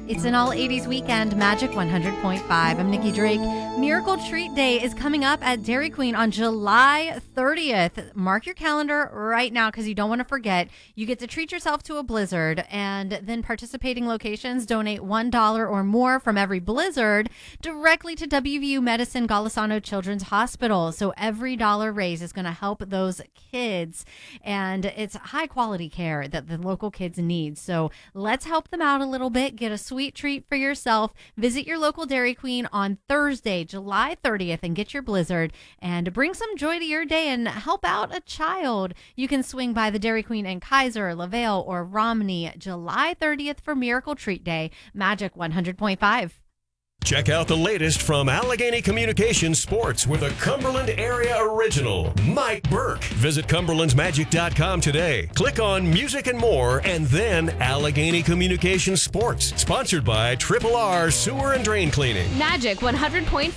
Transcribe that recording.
It's an all 80s weekend, Magic 100.5. I'm Nikki Drake. Miracle Treat Day is coming up at Dairy Queen on July 30th. Mark your calendar right now because you don't want to forget. You get to treat yourself to a blizzard, and then participating locations donate $1 or more from every blizzard directly to WVU Medicine Golisano Children's Hospital. So every dollar raised is going to help those kids, and it's high quality care that the local kids need. So let's help them out a little bit. Get a sweet treat for yourself. Visit your local Dairy Queen on Thursday, July 30th, and get your blizzard and bring some joy to your day and help out a child. You can swing by the Dairy Queen in Kaiser, LaVale, or Romney July 30th for Miracle Treat Day. Magic 100.5. Check out the latest from Allegheny Communications Sports with a Cumberland area original, Mike Burke. Visit cumberlandsmagic.com today. Click on Music and More and then Allegheny Communications Sports. Sponsored by Triple R Sewer and Drain Cleaning. Magic 100.5.